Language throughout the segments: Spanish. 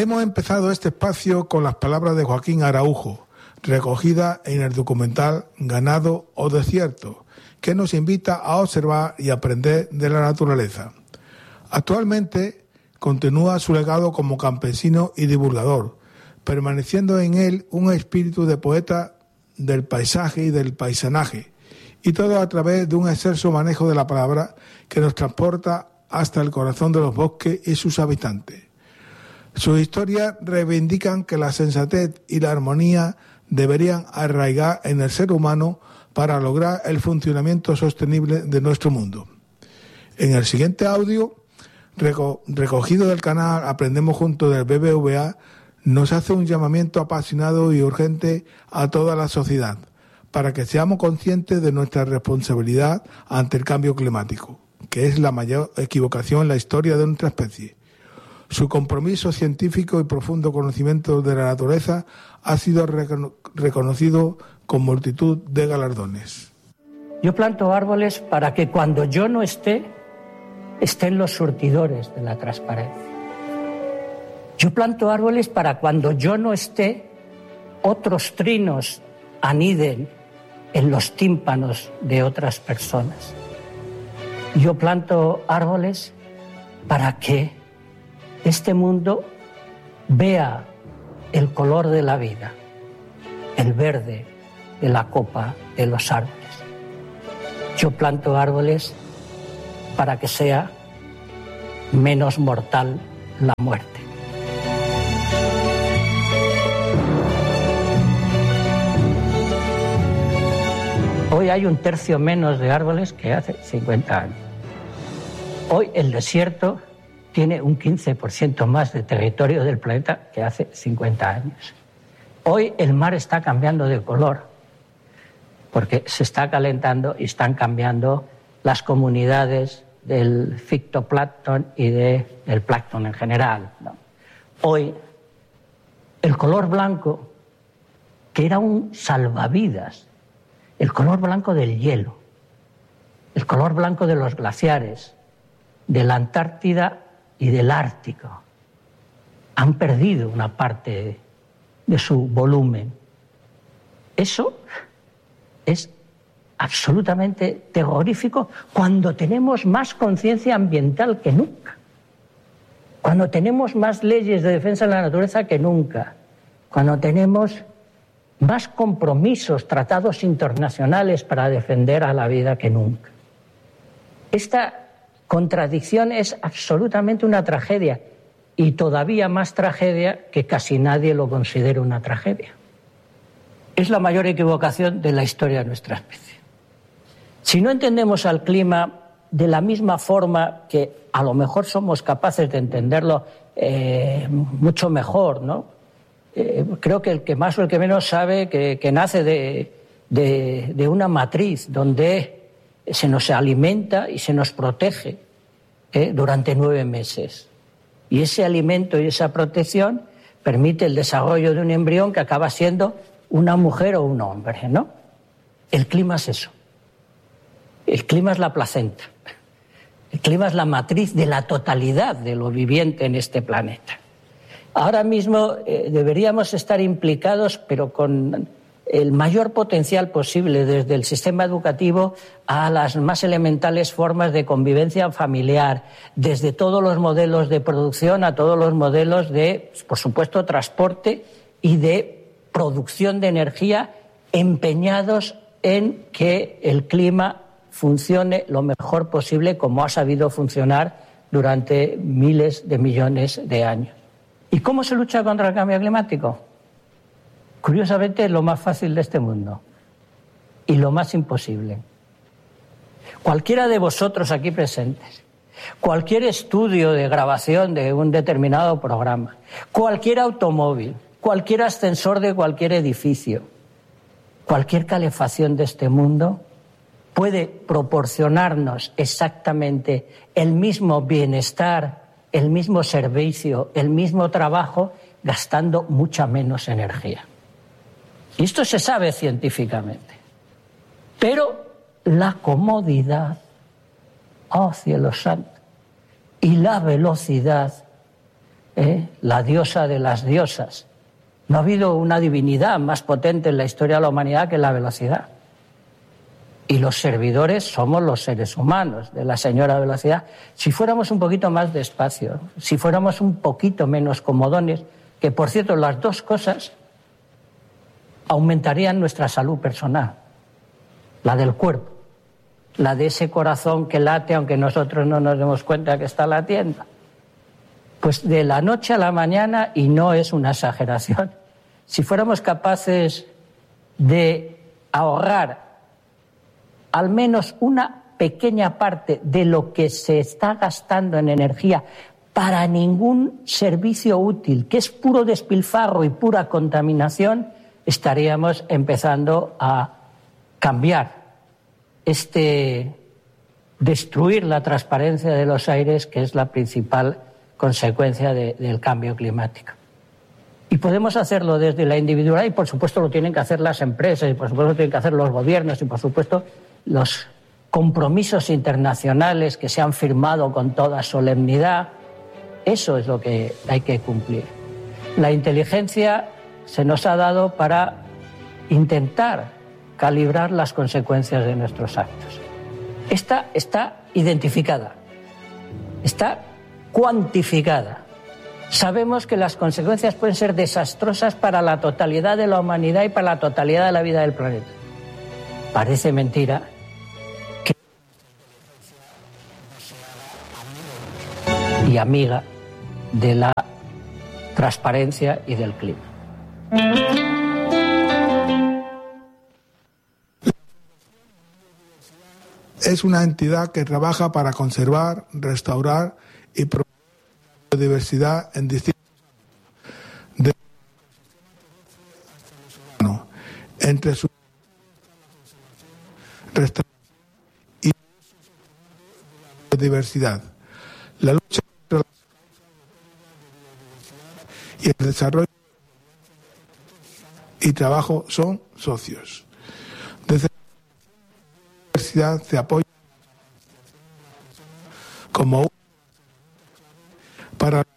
Hemos empezado este espacio con las palabras de Joaquín Araujo, recogidas en el documental Ganado o Desierto, que nos invita a observar y aprender de la naturaleza. Actualmente continúa su legado como campesino y divulgador, permaneciendo en él un espíritu de poeta del paisaje y del paisanaje, y todo a través de un excelso manejo de la palabra que nos transporta hasta el corazón de los bosques y sus habitantes. Sus historias reivindican que la sensatez y la armonía deberían arraigar en el ser humano para lograr el funcionamiento sostenible de nuestro mundo. En el siguiente audio, recogido del canal Aprendemos Juntos del BBVA, nos hace un llamamiento apasionado y urgente a toda la sociedad para que seamos conscientes de nuestra responsabilidad ante el cambio climático, que es la mayor equivocación en la historia de nuestra especie. Su compromiso científico y profundo conocimiento de la naturaleza ha sido reconocido con multitud de galardones. Yo planto árboles para que cuando yo no esté, estén los surtidores de la transparencia. Yo planto árboles para cuando yo no esté, otros trinos aniden en los tímpanos de otras personas. Yo planto árboles para que este mundo vea el color de la vida, el verde de la copa de los árboles. Yo planto árboles para que sea menos mortal la muerte. Hoy hay 1/3 menos de árboles que hace 50 años. Hoy el desierto tiene un 15% más de territorio del planeta que hace 50 años. Hoy el mar está cambiando de color porque se está calentando y están cambiando las comunidades del fitoplancton y del plancton en general, ¿no? Hoy el color blanco, que era un salvavidas, el color blanco del hielo, el color blanco de los glaciares, de la Antártida y del Ártico, han perdido una parte de su volumen. Eso es absolutamente terrorífico cuando tenemos más conciencia ambiental que nunca, cuando tenemos más leyes de defensa de la naturaleza que nunca, cuando tenemos más compromisos, tratados internacionales para defender a la vida que nunca. Esta contradicción es absolutamente una tragedia, y todavía más tragedia que casi nadie lo considere una tragedia. Es la mayor equivocación de la historia de nuestra especie. Si no entendemos al clima de la misma forma que a lo mejor somos capaces de entenderlo mucho mejor, ¿no? Creo que el que más o el que menos sabe que nace de una matriz donde se nos alimenta y se nos protege durante 9 meses. Y ese alimento y esa protección permite el desarrollo de un embrión que acaba siendo una mujer o un hombre, ¿no? El clima es eso. El clima es la placenta. El clima es la matriz de la totalidad de lo viviente en este planeta. Ahora mismo deberíamos estar implicados, pero con el mayor potencial posible, desde el sistema educativo a las más elementales formas de convivencia familiar, desde todos los modelos de producción a todos los modelos de, por supuesto, transporte y de producción de energía, empeñados en que el clima funcione lo mejor posible, como ha sabido funcionar durante miles de millones de años. ¿Y cómo se lucha contra el cambio climático? Curiosamente, es lo más fácil de este mundo y lo más imposible. Cualquiera de vosotros aquí presentes, cualquier estudio de grabación de un determinado programa, cualquier automóvil, cualquier ascensor de cualquier edificio, cualquier calefacción de este mundo puede proporcionarnos exactamente el mismo bienestar, el mismo servicio, el mismo trabajo, gastando mucha menos energía. Y esto se sabe científicamente. Pero la comodidad, oh cielo santo, y la velocidad la diosa de las diosas. No ha habido una divinidad más potente en la historia de la humanidad que la velocidad. Y los servidores somos los seres humanos de la señora velocidad. Si fuéramos un poquito más despacio, si fuéramos un poquito menos comodones, que por cierto las dos cosas aumentarían nuestra salud personal, la del cuerpo, la de ese corazón que late aunque nosotros no nos demos cuenta que está latiendo. Pues de la noche a la mañana, y no es una exageración, si fuéramos capaces de ahorrar al menos una pequeña parte de lo que se está gastando en energía para ningún servicio útil, que es puro despilfarro y pura contaminación, estaríamos empezando a cambiar destruir la transparencia de los aires, que es la principal consecuencia del cambio climático. Y podemos hacerlo desde la individualidad, y por supuesto lo tienen que hacer las empresas, y por supuesto lo tienen que hacer los gobiernos, y por supuesto los compromisos internacionales que se han firmado con toda solemnidad. Eso es lo que hay que cumplir. La inteligencia se nos ha dado para intentar calibrar las consecuencias de nuestros actos. Esta está identificada, está cuantificada. Sabemos que las consecuencias pueden ser desastrosas para la totalidad de la humanidad y para la totalidad de la vida del planeta. Parece mentira que y amiga de la transparencia y del clima. Es una entidad que trabaja para conservar, restaurar y promover la biodiversidad en distintos entre su y biodiversidad, la lucha contra la y el desarrollo y trabajo son socios. Desde la universidad se apoya como para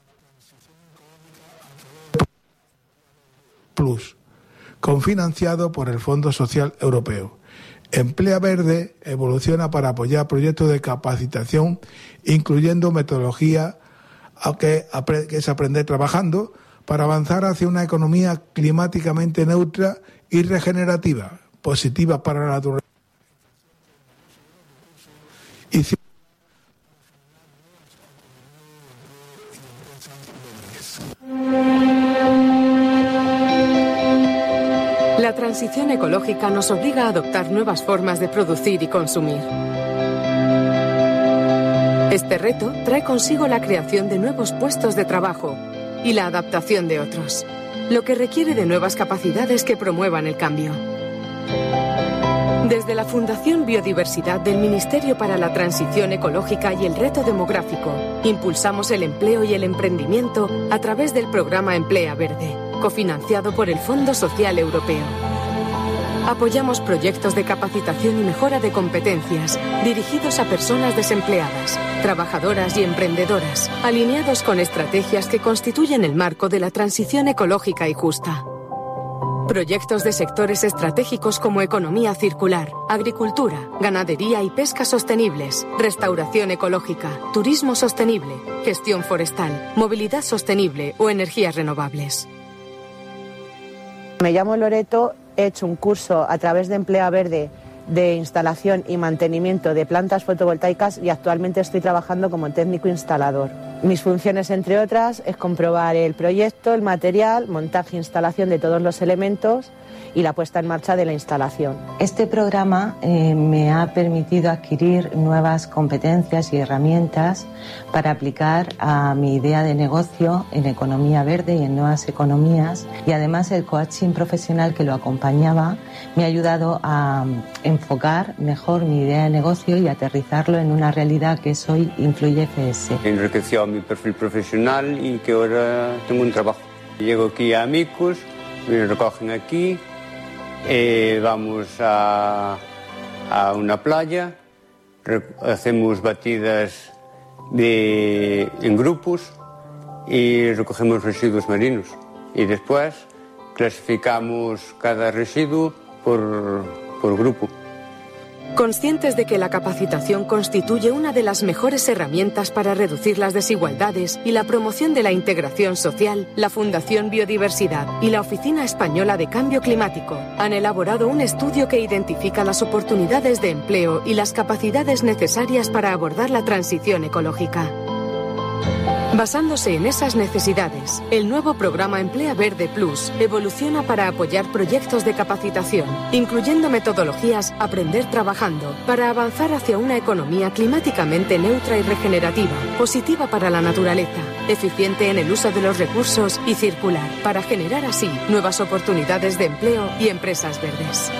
Plus, confinanciado por el Fondo Social Europeo. Emplea Verde evoluciona para apoyar proyectos de capacitación, incluyendo metodología que es aprender trabajando, para avanzar hacia una economía climáticamente neutra y regenerativa, positiva para la naturaleza. La transición ecológica nos obliga a adoptar nuevas formas de producir y consumir. Este reto trae consigo la creación de nuevos puestos de trabajo y la adaptación de otros, lo que requiere de nuevas capacidades que promuevan el cambio. Desde la Fundación Biodiversidad del Ministerio para la Transición Ecológica y el Reto Demográfico, impulsamos el empleo y el emprendimiento a través del programa Emplea Verde, cofinanciado por el Fondo Social Europeo. Apoyamos proyectos de capacitación y mejora de competencias dirigidos a personas desempleadas, trabajadoras y emprendedoras, alineados con estrategias que constituyen el marco de la transición ecológica y justa. Proyectos de sectores estratégicos como economía circular, agricultura, ganadería y pesca sostenibles, restauración ecológica, turismo sostenible, gestión forestal, movilidad sostenible o energías renovables. Me llamo Loreto, he hecho un curso a través de Emplea Verde de instalación y mantenimiento de plantas fotovoltaicas y actualmente estoy trabajando como técnico instalador. Mis funciones, entre otras, es comprobar el proyecto, el material, montaje e instalación de todos los elementos y la puesta en marcha de la instalación. Este programa me ha permitido adquirir nuevas competencias y herramientas para aplicar a mi idea de negocio en economía verde y en nuevas economías, y además el coaching profesional que lo acompañaba me ha ayudado a enfocar mejor mi idea de negocio y aterrizarlo en una realidad que es hoy Influye FS. Enriqueció mi perfil profesional y que ahora tengo un trabajo. Llego aquí a Amicus, me recogen aquí. Vamos a una playa, hacemos batidas en grupos y recogemos residuos marinos. Y después clasificamos cada residuo por grupo. Conscientes de que la capacitación constituye una de las mejores herramientas para reducir las desigualdades y la promoción de la integración social, la Fundación Biodiversidad y la Oficina Española de Cambio Climático han elaborado un estudio que identifica las oportunidades de empleo y las capacidades necesarias para abordar la transición ecológica. Basándose en esas necesidades, el nuevo programa Emplea Verde Plus evoluciona para apoyar proyectos de capacitación, incluyendo metodologías Aprender Trabajando, para avanzar hacia una economía climáticamente neutra y regenerativa, positiva para la naturaleza, eficiente en el uso de los recursos y circular, para generar así nuevas oportunidades de empleo y empresas verdes.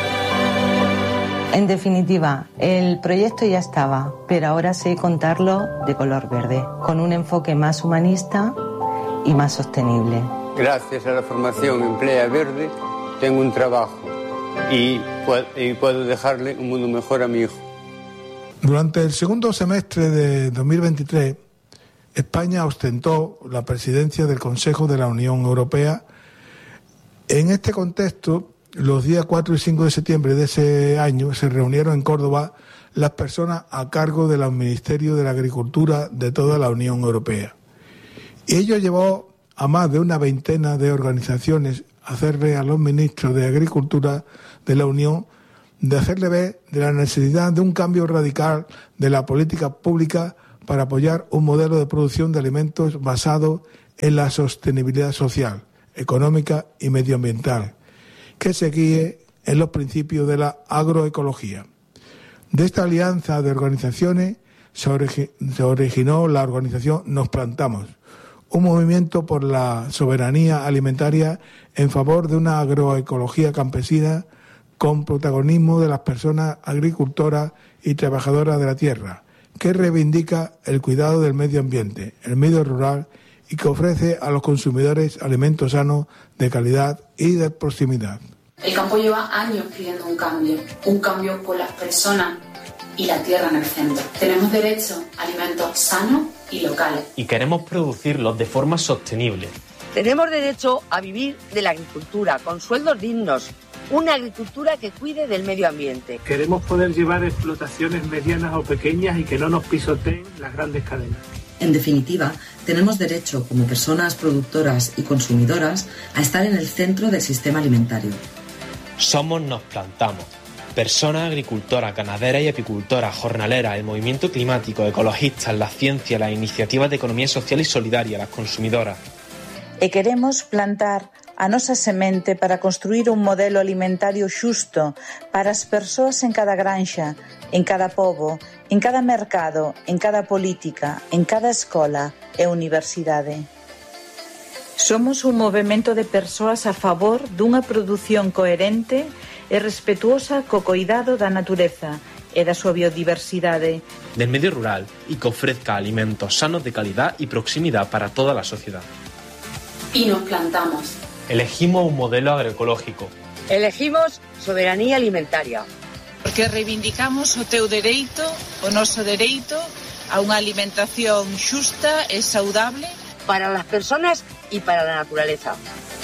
En definitiva, el proyecto ya estaba, pero ahora sé contarlo de color verde, con un enfoque más humanista y más sostenible. Gracias a la formación Emplea Verde tengo un trabajo y puedo dejarle un mundo mejor a mi hijo. Durante el segundo semestre de 2023, España ostentó la presidencia del Consejo de la Unión Europea. En este contexto, los días 4 y 5 de septiembre de ese año se reunieron en Córdoba las personas a cargo del Ministerio de la Agricultura de toda la Unión Europea. Y ello llevó a más de una veintena de organizaciones a hacerle a los ministros de Agricultura de la Unión de hacerle ver de la necesidad de un cambio radical de la política pública para apoyar un modelo de producción de alimentos basado en la sostenibilidad social, económica y medioambiental, que se guíe en los principios de la agroecología. De esta alianza de organizaciones se originó la organización Nos Plantamos, un movimiento por la soberanía alimentaria en favor de una agroecología campesina con protagonismo de las personas agricultoras y trabajadoras de la tierra, que reivindica el cuidado del medio ambiente, el medio rural, y que ofrece a los consumidores alimentos sanos, de calidad y de proximidad. El campo lleva años pidiendo un cambio con las personas y la tierra en el centro. Tenemos derecho a alimentos sanos y locales. Y queremos producirlos de forma sostenible. Tenemos derecho a vivir de la agricultura con sueldos dignos, una agricultura que cuide del medio ambiente. Queremos poder llevar explotaciones medianas o pequeñas y que no nos pisoteen las grandes cadenas. En definitiva, tenemos derecho, como personas productoras y consumidoras, a estar en el centro del sistema alimentario. Somos Nos Plantamos, personas agricultoras, ganaderas y apicultoras, jornaleras, el movimiento climático, ecologistas, la ciencia, las iniciativas de economía social y solidaria, las consumidoras. E queremos plantar a nosa semente para construir un modelo alimentario xusto para as persoas en cada granxa, en cada pobo, en cada mercado, en cada política, en cada escola e universidade. Somos un movemento de persoas a favor dunha produción coherente e respetuosa co coidado da natureza e da súa biodiversidade. Del medio rural y que ofrezca alimentos sanos de calidad y proximidad para toda la sociedad. Y nos plantamos. Elegimos un modelo agroecológico. Elegimos soberanía alimentaria. Porque reivindicamos o teu dereito, o noso dereito a unha alimentación xusta e saudable para las personas y para la naturaleza.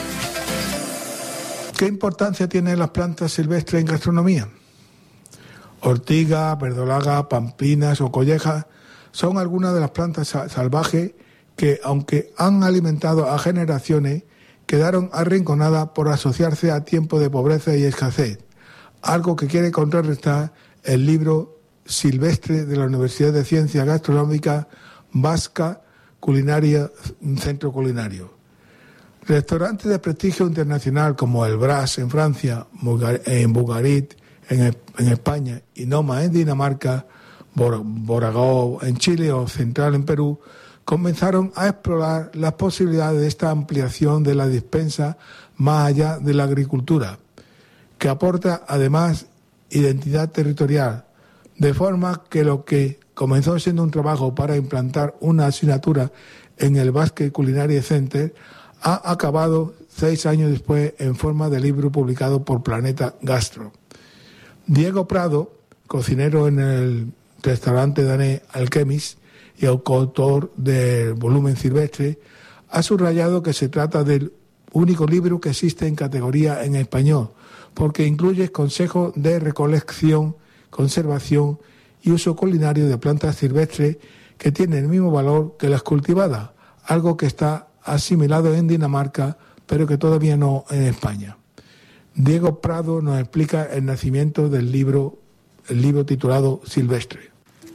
¿Qué importancia tienen las plantas silvestres en gastronomía? Ortiga, verdolaga, pamplinas o collejas son algunas de las plantas salvajes que, aunque han alimentado a generaciones, quedaron arrinconadas por asociarse a tiempos de pobreza y escasez, algo que quiere contrarrestar el libro silvestre de la Universidad de Ciencias Gastronómicas Vasca, Culinaria, Centro Culinario. Restaurantes de prestigio internacional como el Bras en Francia, en Bugarit en España y Noma en Dinamarca, Boragó en Chile o Central en Perú, comenzaron a explorar las posibilidades de esta ampliación de la despensa más allá de la agricultura, que aporta además identidad territorial, de forma que lo que comenzó siendo un trabajo para implantar una asignatura en el Basque Culinary Center ha acabado 6 años después en forma de libro publicado por Planeta Gastro. Diego Prado, cocinero en el restaurante danés Alchemist y coautor del volumen silvestre, Ha subrayado que se trata del único libro que existe en categoría en español, porque incluye consejos de recolección, conservación y uso culinario de plantas silvestres que tienen el mismo valor que las cultivadas, algo que está asimilado en Dinamarca, pero que todavía no en España. Diego Prado nos explica el nacimiento del libro, el libro titulado Silvestre.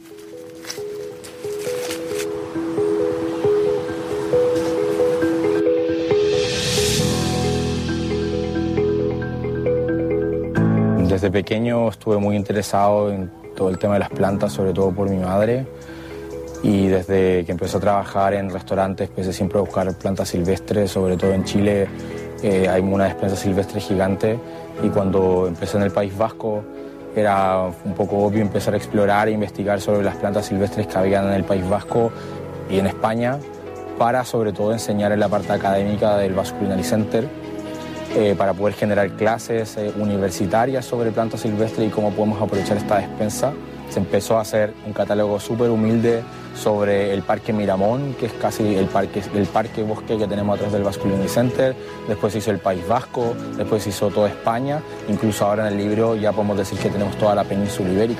Desde pequeño estuve muy interesado en todo el tema de las plantas, sobre todo por mi madre, y desde que empecé a trabajar en restaurantes empecé siempre a buscar plantas silvestres, sobre todo en Chile hay una despensa silvestre gigante, y cuando empecé en el País Vasco era un poco obvio empezar a explorar e investigar sobre las plantas silvestres que habían en el País Vasco y en España, para sobre todo enseñar en la parte académica del Basque Culinary Center, para poder generar clases universitarias sobre plantas silvestres y cómo podemos aprovechar esta despensa. Se empezó a hacer un catálogo súper humilde sobre el Parque Miramón, que es casi el parque bosque que tenemos atrás del Basque Culinary Center. Después se hizo el País Vasco, después se hizo toda España. Incluso ahora en el libro ya podemos decir que tenemos toda la península ibérica.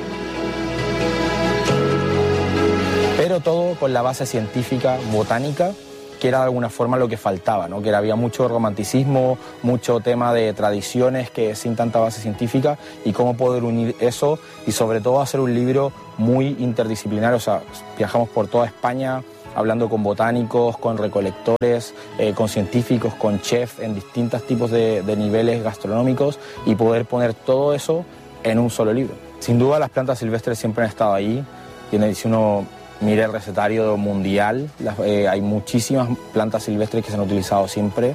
Pero todo con la base científica, botánica, que era de alguna forma lo que faltaba, ¿no? Que había mucho romanticismo, mucho tema de tradiciones que sin tanta base científica, y cómo poder unir eso y sobre todo hacer un libro muy interdisciplinario. O sea, viajamos por toda España hablando con botánicos, con recolectores, con científicos, con chefs en distintos tipos de niveles gastronómicos, y poder poner todo eso en un solo libro. Sin duda las plantas silvestres siempre han estado ahí, y si uno mira el recetario mundial, hay muchísimas plantas silvestres que se han utilizado siempre,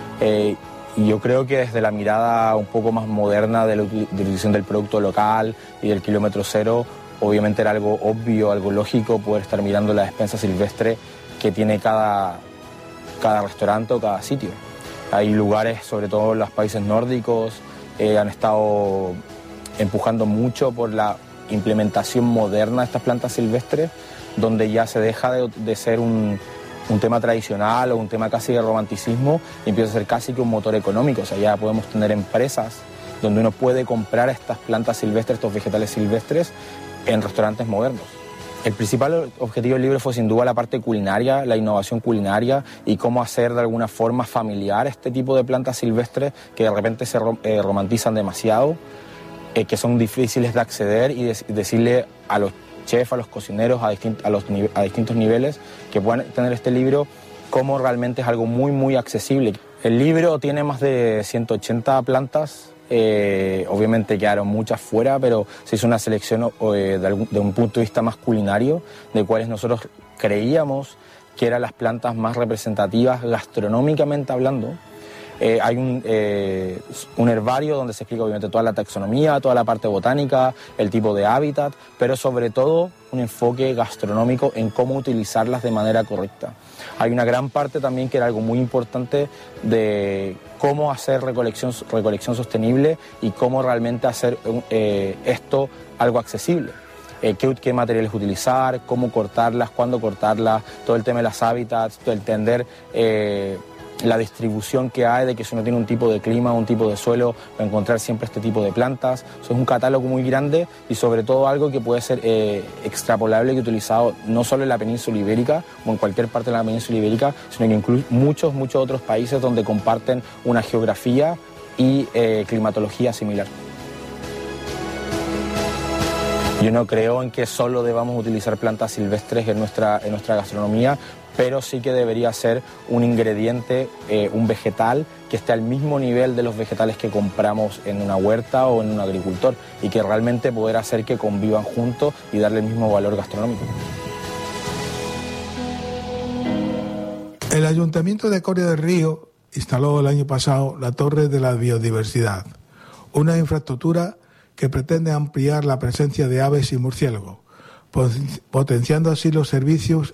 y yo creo que desde la mirada un poco más moderna de la utilización del producto local y del kilómetro cero, obviamente era algo obvio, algo lógico poder estar mirando la despensa silvestre que tiene cada restaurante o cada sitio. Hay lugares, sobre todo en los países nórdicos, han estado empujando mucho por la implementación moderna de estas plantas silvestres, donde ya se deja de ser un tema tradicional o un tema casi de romanticismo y empieza a ser casi que un motor económico. O sea, ya podemos tener empresas donde uno puede comprar estas plantas silvestres, estos vegetales silvestres, en restaurantes modernos. El principal objetivo del libro fue sin duda la parte culinaria, la innovación culinaria y cómo hacer de alguna forma familiar este tipo de plantas silvestres que de repente se romantizan demasiado, que son difíciles de acceder, y decirle a los chefs, a los cocineros, a distintos niveles que puedan tener este libro, cómo realmente es algo muy, muy accesible. El libro tiene más de 180 plantas, obviamente quedaron muchas fuera, pero se hizo una selección de un punto de vista más culinario, de cuáles nosotros creíamos que eran las plantas más representativas gastronómicamente hablando. Hay un herbario donde se explica obviamente toda la taxonomía, toda la parte botánica, el tipo de hábitat, pero sobre todo un enfoque gastronómico en cómo utilizarlas de manera correcta. Hay una gran parte también que era algo muy importante de cómo hacer recolección sostenible y cómo realmente hacer esto algo accesible. Qué materiales utilizar, cómo cortarlas, cuándo cortarlas, todo el tema de las hábitats, todo entender la distribución que hay, de que si uno tiene un tipo de clima, un tipo de suelo, va a encontrar siempre este tipo de plantas. Eso es un catálogo muy grande y sobre todo algo que puede ser extrapolable y utilizado no solo en la península ibérica o en cualquier parte de la península ibérica, sino que incluye muchos otros países donde comparten una geografía y climatología similar. Yo no creo en que solo debamos utilizar plantas silvestres en nuestra gastronomía, pero sí que debería ser un ingrediente, un vegetal que esté al mismo nivel de los vegetales que compramos en una huerta o en un agricultor, y que realmente poder hacer que convivan juntos y darle el mismo valor gastronómico. El Ayuntamiento de Coria del Río instaló el año pasado la Torre de la Biodiversidad, una infraestructura que pretende ampliar la presencia de aves y murciélagos, potenciando así los servicios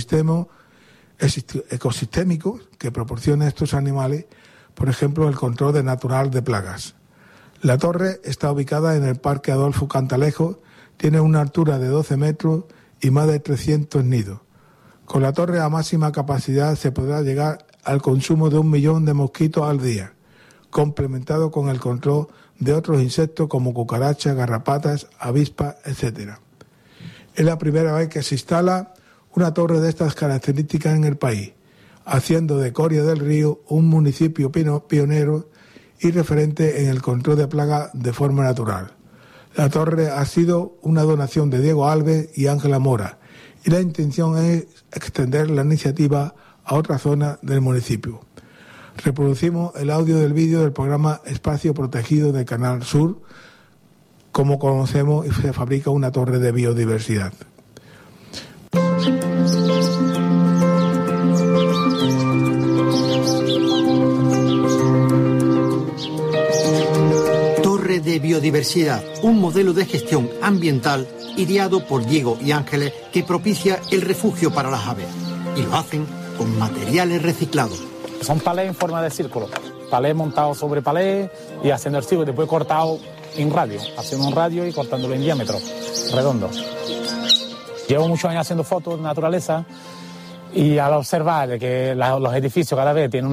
ecosistémicos que proporcionan estos animales, por ejemplo el control natural de plagas. La torre está ubicada en el Parque Adolfo Cantalejo, tiene una altura de 12 metros y más de 300 nidos. Con la torre a máxima capacidad se podrá llegar al consumo de 1 millón de mosquitos al día, complementado con el control de otros insectos como cucarachas, garrapatas, avispas, etc. Es la primera vez que se instala una torre de estas características en el país, haciendo de Coria del Río un municipio pionero y referente en el control de plagas de forma natural. La torre ha sido una donación de Diego Alves y Ángela Mora, y la intención es extender la iniciativa a otras zonas del municipio. Reproducimos el audio del vídeo del programa Espacio Protegido de Canal Sur, como conocemos y se fabrica una torre de biodiversidad. Torre de biodiversidad, un modelo de gestión ambiental ideado por Diego y Ángeles que propicia el refugio para las aves. Y lo hacen con materiales reciclados. Son palés en forma de círculo, palés montados sobre palés y haciendo el círculo, después cortado en radio, haciendo un radio y cortándolo en diámetro, redondo. Llevo muchos años haciendo fotos de naturaleza y al observar que los edificios cada vez tienen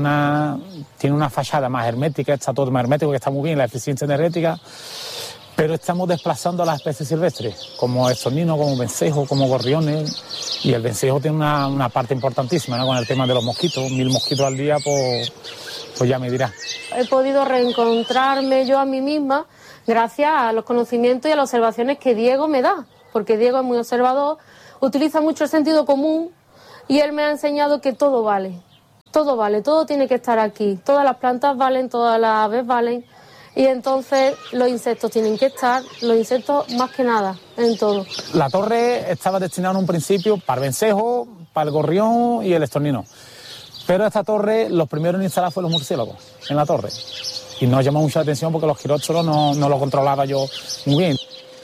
una fachada más hermética, está todo más hermético, que está muy bien la eficiencia energética, pero estamos desplazando a las especies silvestres, como estornino, como vencejo, como gorriones, y el vencejo tiene una parte importantísima, ¿no? Con el tema de los mosquitos, 1000 mosquitos al día, pues ya me dirá. He podido reencontrarme yo a mí misma gracias a los conocimientos y a las observaciones que Diego me da, porque Diego es muy observador, utiliza mucho el sentido común y él me ha enseñado que todo vale, todo tiene que estar aquí, todas las plantas valen, todas las aves valen. Y entonces los insectos tienen que estar, los insectos más que nada, en todo. La torre estaba destinada en un principio para el vencejo, para el gorrión y el estornino. Pero esta torre, los primeros en instalar fueron los murciélagos en la torre. Y nos llamó mucha atención porque los quirópteros no lo controlaba yo muy bien.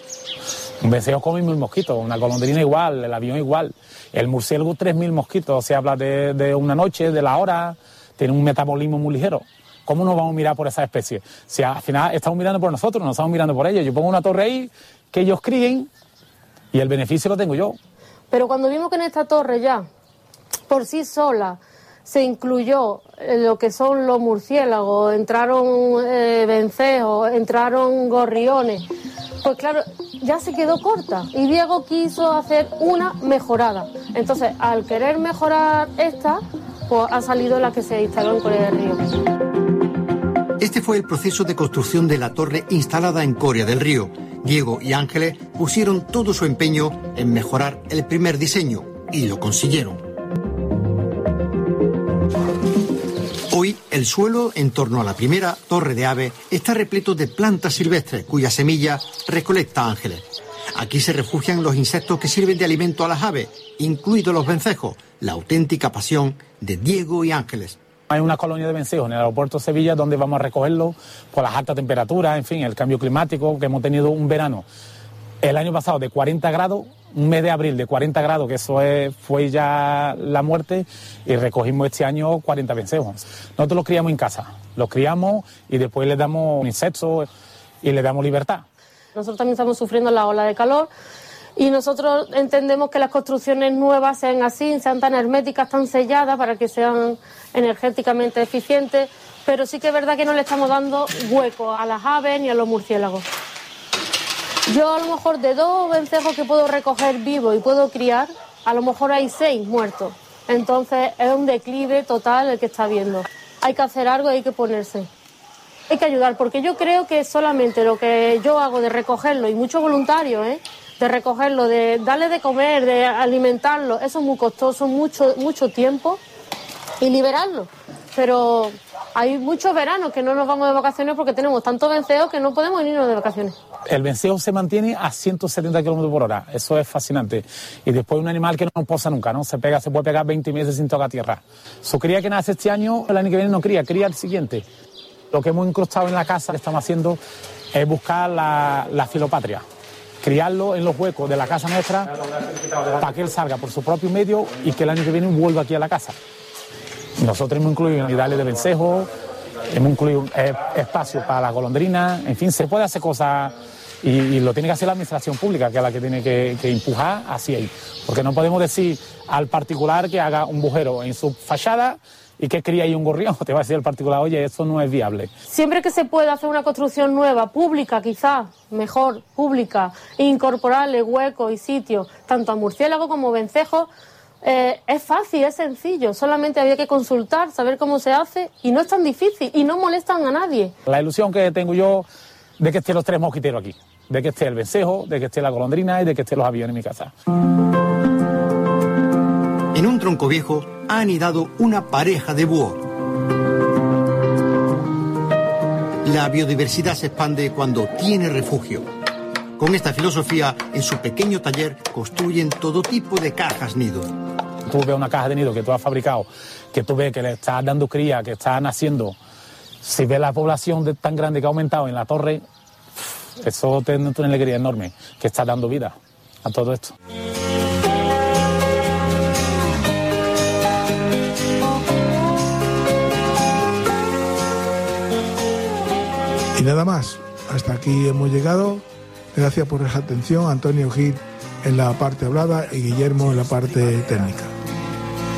Un vencejo come 1000 mosquitos, una golondrina igual, el avión igual. El murciélago 3000 mosquitos, se habla de una noche, de la hora, tiene un metabolismo muy ligero. ¿Cómo nos vamos a mirar por esa especie? Si al final estamos mirando por nosotros, no estamos mirando por ellos. Yo pongo una torre ahí, que ellos críen, y el beneficio lo tengo yo. Pero cuando vimos que en esta torre ya, por sí sola, se incluyó lo que son los murciélagos, entraron vencejos, entraron gorriones, pues claro, ya se quedó corta. Y Diego quiso hacer una mejorada. Entonces, al querer mejorar esta, pues ha salido la que se instaló en Coria del Río. Este fue el proceso de construcción de la torre instalada en Coria del Río. Diego y Ángeles pusieron todo su empeño en mejorar el primer diseño y lo consiguieron. Hoy el suelo en torno a la primera torre de ave está repleto de plantas silvestres cuyas semillas recolecta Ángeles. Aquí se refugian los insectos que sirven de alimento a las aves, incluidos los vencejos, la auténtica pasión de Diego y Ángeles. Hay una colonia de vencejos en el aeropuerto de Sevilla donde vamos a recogerlos por las altas temperaturas, en fin, el cambio climático, que hemos tenido un verano el año pasado de 40 grados, un mes de abril de 40 grados, que eso fue ya la muerte, y recogimos este año 40 vencejos. Nosotros los criamos en casa, los criamos y después les damos insectos y les damos libertad. Nosotros también estamos sufriendo la ola de calor. Y nosotros entendemos que las construcciones nuevas sean así, sean tan herméticas, tan selladas, para que sean energéticamente eficientes, pero sí que es verdad que no le estamos dando hueco a las aves ni a los murciélagos. Yo a lo mejor de 2 vencejos que puedo recoger vivos y puedo criar, a lo mejor hay 6 muertos. Entonces es un declive total el que está habiendo. Hay que hacer algo y hay que ponerse. Hay que ayudar, porque yo creo que solamente lo que yo hago de recogerlo, y muchos voluntarios, de recogerlo, de darle de comer, de alimentarlo, eso es muy costoso, mucho tiempo, y liberarlo. Pero hay muchos veranos que no nos vamos de vacaciones porque tenemos tantos vencejos que no podemos irnos de vacaciones. El vencejo se mantiene a 170 kilómetros por hora, eso es fascinante. Y después un animal que no posa nunca, ¿no? Se puede pegar 20 meses sin tocar tierra. Su cría que nace este año, el año que viene no cría el siguiente. Lo que hemos incrustado en la casa, que estamos haciendo, es buscar la filopatria. Criarlo en los huecos de la casa nuestra para que él salga por su propio medio y que el año que viene vuelva aquí a la casa. Nosotros hemos incluido unidades de vencejo, hemos incluido espacio para las golondrinas, en fin, se puede hacer cosas Y lo tiene que hacer la administración pública, que es la que tiene que empujar hacia ahí. Porque no podemos decir al particular que haga un bujero en su fachada y que cría ahí un gorrión. Te va a decir el particular, oye, eso no es viable. Siempre que se pueda hacer una construcción nueva, pública quizás, mejor, pública, e incorporarle huecos y sitios, tanto a murciélagos como vencejos, es fácil, es sencillo. Solamente había que consultar, saber cómo se hace, y no es tan difícil, y no molestan a nadie. La ilusión que tengo yo de que estén los 3 mosquiteros aquí, de que esté el vencejo, de que esté la golondrina y de que estén los aviones en mi casa. En un tronco viejo ha anidado una pareja de búhos. La biodiversidad se expande cuando tiene refugio. Con esta filosofía, en su pequeño taller construyen todo tipo de cajas nido. Tú ves una caja de nido que tú has fabricado, que tú ves que le estás dando cría, que está naciendo. Si ves la población tan grande que ha aumentado en la torre, eso te da una alegría enorme, que está dando vida a todo esto. Y nada más, hasta aquí hemos llegado. Gracias por esa atención, Antonio Gil en la parte hablada y Guillermo en la parte técnica.